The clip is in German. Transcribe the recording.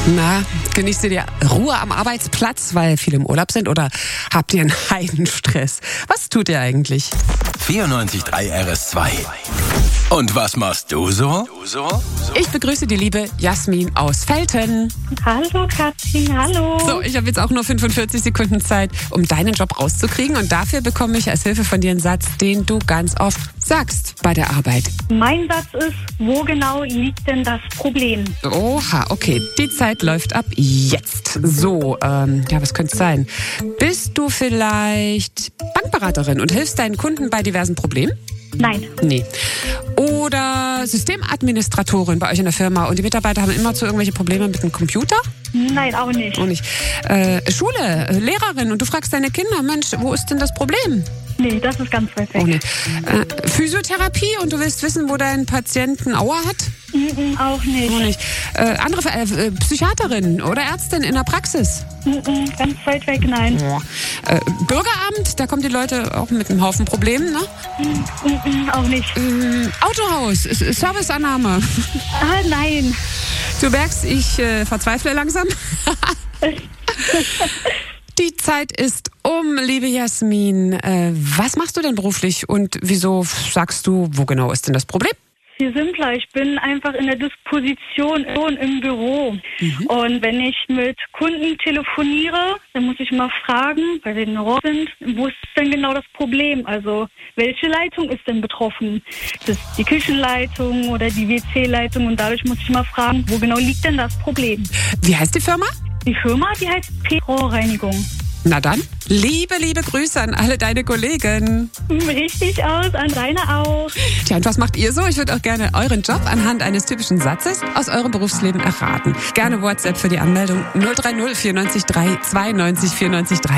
Na, genießt ihr die Ruhe am Arbeitsplatz, weil viele im Urlaub sind, oder habt ihr einen Heidenstress? Was tut ihr eigentlich? 94.3 RS2. Und was machst du so? Ich begrüße die liebe Jasmin aus Velten. Hallo Katrin, hallo. So, ich habe jetzt auch nur 45 Sekunden Zeit, um deinen Job rauszukriegen. Und dafür bekomme ich als Hilfe von dir einen Satz, den du ganz oft sagst bei der Arbeit. Mein Satz ist, wo genau liegt denn das Problem? Oha, okay. Die Zeit läuft ab jetzt. So, was könnte es sein? Bist du vielleicht Bankberaterin und hilfst deinen Kunden bei diversen Problemen? Nein. Nee. Oder Systemadministratorin bei euch in der Firma und die Mitarbeiter haben immer zu irgendwelche Probleme mit dem Computer? Nein, auch nicht. Auch nicht. Schule, Lehrerin und du fragst deine Kinder, Mensch, wo ist denn das Problem? Nee, das ist ganz weit weg. Auch nicht. Physiotherapie und du willst wissen, wo dein Patient eine Aua hat? Auch nicht. Auch nicht. Psychiaterin oder Ärztin in der Praxis? Ganz weit weg, nein. Bürgeramt, da kommen die Leute auch mit einem Haufen Problemen, ne? Auch nicht. Autohaus, Serviceannahme. Nein. Du merkst, ich verzweifle langsam. Die Zeit ist um, liebe Jasmin. Was machst du denn beruflich und wieso sagst du, wo genau ist denn das Problem? Viel simpler. Ich bin einfach in der Disposition im Büro. Und wenn ich mit Kunden telefoniere, dann muss ich mal fragen, weil sie in Rohr sind, wo ist denn genau das Problem? Also, welche Leitung ist denn betroffen? Ist es die Küchenleitung oder die WC-Leitung? Und dadurch muss ich mal fragen, wo genau liegt denn das Problem? Wie heißt die Firma? Die Firma, die heißt P-Rohrreinigung. Na dann, liebe Grüße an alle deine Kollegen. Richtig aus, an deine auch. Tja, und was macht ihr so? Ich würde auch gerne euren Job anhand eines typischen Satzes aus eurem Berufsleben erraten. Gerne WhatsApp für die Anmeldung 030 94 3 92 94 3.